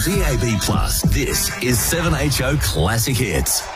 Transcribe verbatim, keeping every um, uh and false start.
D A B plus, this is seven H O Classic Hits.